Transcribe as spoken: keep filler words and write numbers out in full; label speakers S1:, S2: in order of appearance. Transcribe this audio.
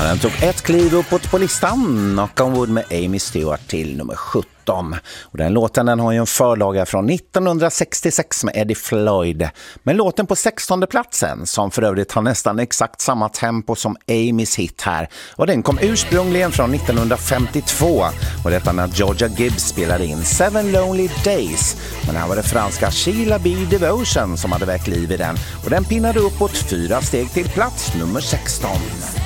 S1: Den tog ett kliv uppåt på listan. Knock on Wood med Amy Stewart till nummer sjutton. Och den låten den har ju en förlaga från nittonhundrasextiosex med Eddie Floyd. Men låten på sextonde platsen, som för övrigt har nästan exakt samma tempo som Amys hit här. Och den kom ursprungligen från nittonhundrafemtiotvå. Och detta när Georgia Gibbs spelade in Seven Lonely Days. Men här var det franska Sheila B. Devotion som hade väckt liv i den. Och den pinnade uppåt fyra steg till plats nummer sexton.